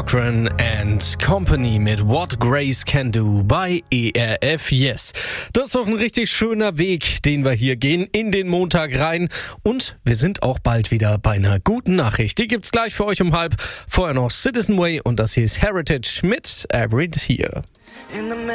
Cochran and Company mit What Grace Can Do bei ERF Yes. Das ist doch ein richtig schöner Weg, den wir hier gehen in den Montag rein. Und wir sind auch bald wieder bei einer guten Nachricht. Die gibt's gleich für euch um 12:30. Vorher noch Citizen Way und das hier ist Heritage mit Average hier.